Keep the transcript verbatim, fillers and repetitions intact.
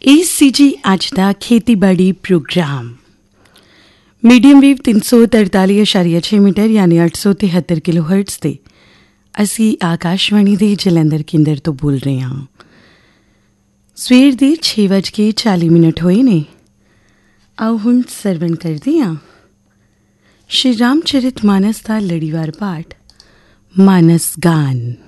ਇਹ ਸੀ ਜੀ ਅੱਜ ਦਾ ਖੇਤੀਬਾੜੀ ਪ੍ਰੋਗਰਾਮ। ਮੀਡੀਅਮ ਵੇਵ ਤਿੰਨ ਸੌ ਤਰਤਾਲੀ ਅਸ਼ਾਰੀਆ ਛੇ ਮੀਟਰ ਯਾਨੀ ਅੱਠ ਸੌ ਤਿਹੱਤਰ ਕਿਲੋ ਹਰਟਜ਼ 'ਤੇ ਅਸੀਂ ਆਕਾਸ਼ਵਾਣੀ ਦੇ ਜਲੰਧਰ ਕੇਂਦਰ ਤੋਂ ਬੋਲ ਰਹੇ ਹਾਂ। ਸਵੇਰ ਦੇ ਛੇ ਵੱਜ ਕੇ ਚਾਲੀ ਮਿੰਟ ਹੋਏ ਨੇ। ਆਓ ਹੁਣ ਸਰਵਣ ਕਰਦੇ ਹਾਂ ਸ਼੍ਰੀ ਰਾਮ ਚਰਿਤ ਮਾਨਸ ਦਾ ਲੜੀਵਾਰ ਪਾਠ ਮਾਨਸ ਗਾਨ।